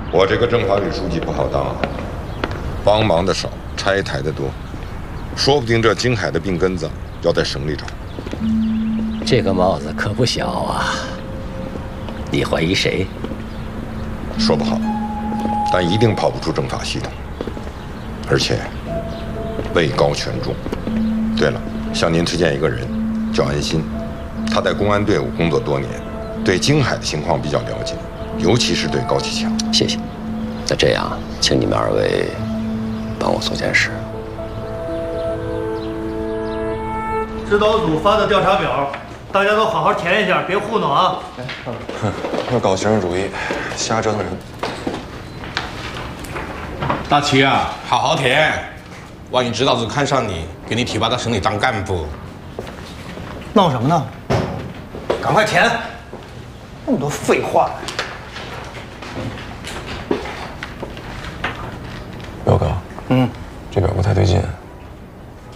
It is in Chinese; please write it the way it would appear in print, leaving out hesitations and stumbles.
我这个政法委书记不好当啊，帮忙的少，拆台的多，说不定这京海的病根子要在省里找。 这个帽子可不小啊！你怀疑谁？ 说不好，但一定跑不出政法系统，而且位高权重。对了，向您推荐一个人，叫安心，他在公安队伍工作多年，对京海的情况比较了解，尤其是对高启强。 谢谢。那这样，请你们2位帮我做件事。 指导组发的调查表，大家都好好填一下，别糊弄啊！ 又搞形式主义，瞎折腾人。 大齐啊，好好填，万一指导组看上你，给你提拔到省里当干部。 闹什么呢？赶快填！那么多废话。 彪哥，这表不太对劲。